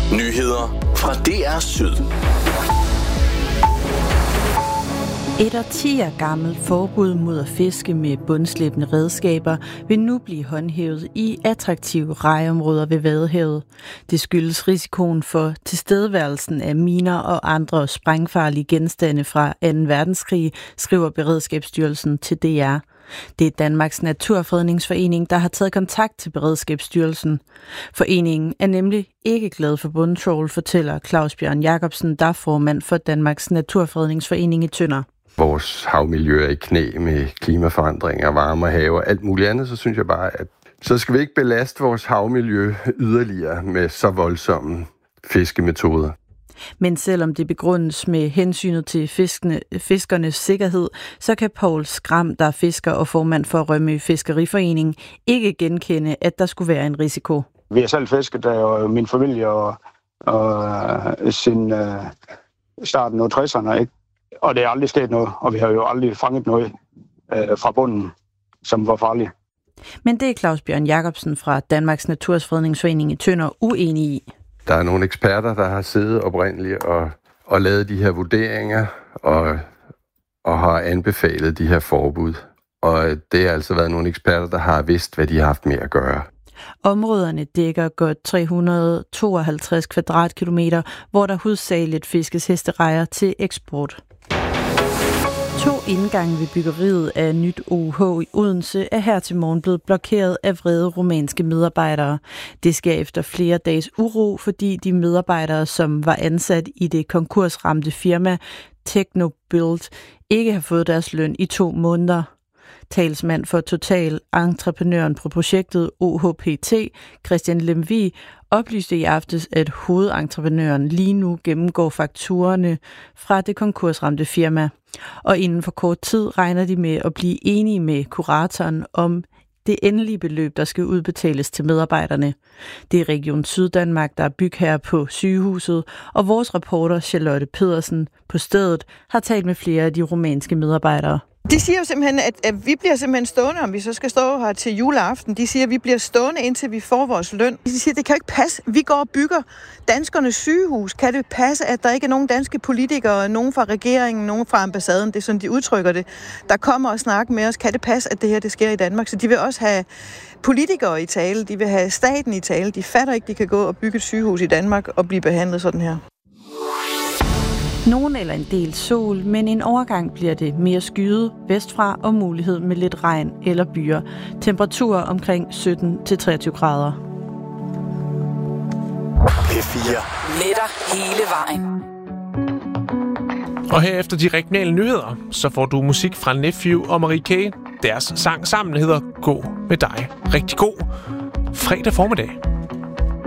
Nyheder fra DR Syd. Et årtier gammelt forbud mod at fiske med bundslæbende redskaber vil nu blive håndhævet i attraktive rejeområder ved Vadehavet. Det skyldes risikoen for tilstedeværelsen af miner og andre sprængfarlige genstande fra 2. verdenskrig, skriver Beredskabsstyrelsen til DR. Det er Danmarks Naturfredningsforening, der har taget kontakt til Beredskabsstyrelsen. Foreningen er nemlig ikke glad for bundtrawl, fortæller Claus Bjørn Jacobsen, der er formand for Danmarks Naturfredningsforening i Tønder. Vores havmiljø er i knæ med klimaforandringer, varme have og alt muligt andet, så synes jeg bare, at så skal vi ikke belaste vores havmiljø yderligere med så voldsomme fiskemetoder. Men selvom det begrundes med hensynet til fiskernes sikkerhed, så kan Poul Skram, der er fisker og formand for Rømø Fiskeriforening, ikke genkende, at der skulle være en risiko. Vi har selv fisket, og min familie og siden starten af 60'erne, ikke? Og det er aldrig sket noget, og vi har jo aldrig fanget noget fra bunden, som var farligt. Men det er Claus Bjørn Jacobsen fra Danmarks Naturfredningsforening i Tønder uenig i. Der er nogle eksperter, der har siddet oprindeligt og lavet de her vurderinger og har anbefalet de her forbud. Og det har altså været nogle eksperter, der har vidst, hvad de har haft med at gøre. Områderne dækker godt 352 kvadratkilometer, hvor der hovedsageligt fiskes hesterejer til eksport. 2 indgange ved byggeriet af nyt OUH i Odense er her til morgen blevet blokeret af vrede rumænske medarbejdere. Det sker efter flere dages uro, fordi de medarbejdere, som var ansat i det konkursramte firma Technobuild, ikke har fået deres løn i 2 måneder. Talsmand for Total, entreprenøren på projektet OHPT, Christian Lemvig, oplyste i aftes, at hovedentreprenøren lige nu gennemgår fakturerne fra det konkursramte firma. Og inden for kort tid regner de med at blive enige med kuratoren om det endelige beløb, der skal udbetales til medarbejderne. Det er Region Syddanmark, der er bygherre på sygehuset, og vores reporter Charlotte Pedersen på stedet har talt med flere af de rumænske medarbejdere. De siger jo simpelthen, at vi bliver simpelthen stående, om vi så skal stå her til juleaften. De siger, at vi bliver stående, indtil vi får vores løn. De siger, at det kan jo ikke passe. Vi går og bygger danskernes sygehus. Kan det passe, at der ikke er nogen danske politikere, nogen fra regeringen, nogen fra ambassaden, det er sådan, de udtrykker det, der kommer og snakker med os? Kan det passe, at det her det sker i Danmark? Så de vil også have politikere i tale. De vil have staten i tale. De fatter ikke, de kan gå og bygge et sygehus i Danmark og blive behandlet sådan her. Nogen eller en del sol, men en overgang bliver det mere skyet vestfra og mulighed med lidt regn eller byer. Temperaturer omkring 17-23 grader. P4 letter hele vejen. Og herefter de regionale nyheder, så får du musik fra Nephew og Marie K. Deres sang sammen hedder Gå med dig. Rigtig god fredag formiddag.